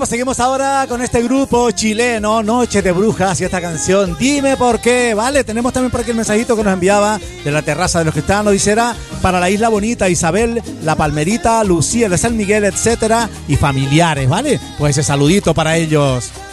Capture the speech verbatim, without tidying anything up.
pues seguimos ahora con este grupo chileno, Noche de Brujas, y esta canción, Dime Por Qué, ¿vale? Tenemos también por aquí el mensajito que nos enviaba de la terraza de los cristianos, dice, era para la Isla Bonita, Isabel, La Palmerita, Lucía de San Miguel, etcétera, y familiares, ¿vale? Pues ese saludito para ellos.